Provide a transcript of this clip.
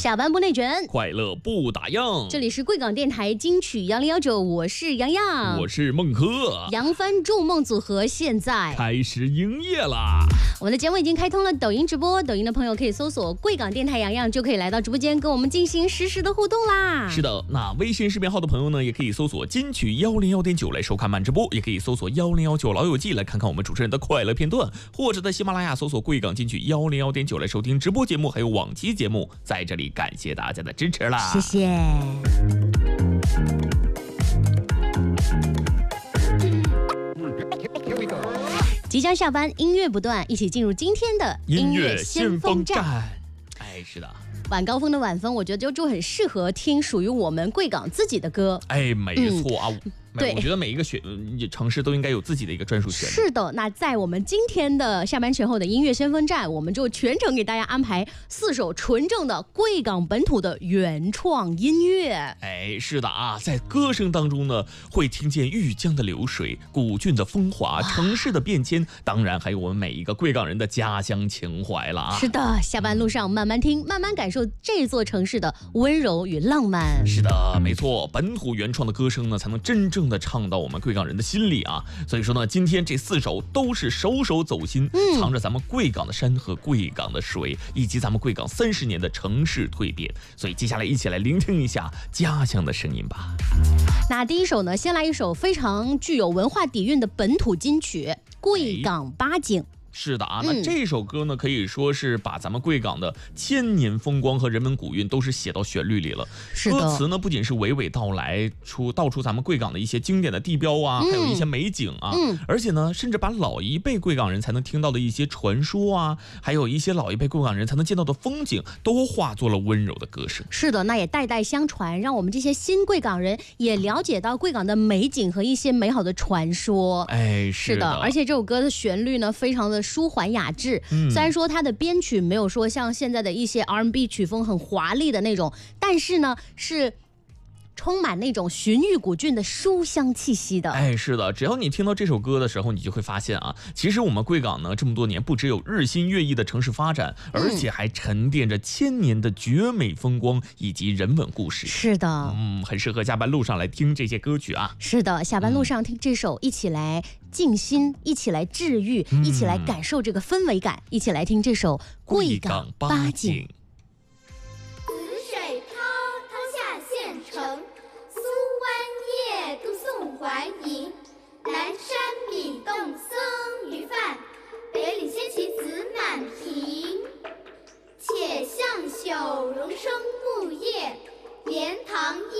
下班不内卷， 快乐不打烊。 这里是贵港电台金曲1019，我是洋洋， 我是孟珂。 扬帆筑梦组合现在开始营业啦！ 我们的节目已经开通了抖音直播，抖音的朋友可以搜索贵港电台洋洋，就可以来到直播间跟我们进行实时的互动啦。 是的，那微信视频号的朋友呢，也可以搜索金曲101.9来收看慢直播，也可以搜索1019老友记来看看我们主持人的快乐片段，或者在喜马拉雅搜索贵港金曲101.9来收听直播节目，还有往期节目。在这里感谢大家的支持啦， 谢谢。即将下班，音乐不断，一起进入今天的音乐先锋站。 哎，是的。 晚高峰的晚风，我觉得就很适合听属于我们贵港自己的歌。 哎，没错啊。对，我觉得每一个城市都应该有自己的一个专属旋律。 是的，那在我们今天的下班前后的音乐先锋站，我们就全程给大家安排4首纯正的贵港本土的原创音乐。 哎，是的啊，在歌声当中呢，会听见玉江的流水、古郡的风华、城市的变迁，当然还有我们每一个贵港人的家乡情怀了啊。 是的，下班路上慢慢听，慢慢感受这座城市的温柔与浪漫。 是的，没错，本土原创的歌声呢，才能真正的唱到我们贵港人的心里啊。所以说呢，今天这4首都是首首走心，藏着咱们贵港的山和贵港的水，以及咱们贵港30年的城市蜕变。所以接下来一起来聆听一下家乡的声音吧。 那第一首呢，先来一首非常具有文化底蕴的本土金曲《贵港八景》。 是的啊，那这首歌呢，可以说是把咱们贵港的千年风光和人文古韵都是写到旋律里了。 是的， 歌词呢不仅是娓娓道出咱们贵港的一些经典的地标啊，还有一些美景啊，而且呢，甚至把老一辈贵港人才能听到的一些传说啊，还有一些老一辈贵港人才能见到的风景，都化作了温柔的歌声。 是的，那也代代相传，让我们这些新贵港人也了解到贵港的美景和一些美好的传说。 哎，是的， 而且这首歌的旋律呢，非常的舒缓雅致，虽然说它的编曲没有说像现在的一些 R&B 曲风很华丽的那种，但是呢是充满那种寻玉古郡的书香气息的。 哎，是的，只要你听到这首歌的时候，你就会发现啊，其实我们贵港呢这么多年不只有日新月异的城市发展，而且还沉淀着1000年的绝美风光以及人文故事。 是的， 很适合下班路上来听这些歌曲啊。 是的，下班路上听这首，一起来静心，一起来治愈，一起来感受这个氛围感，一起来听这首《贵港八景》。 还迎南山米冻僧鱼饭，北岭仙旗子满庭。且向朽荣生木叶，莲塘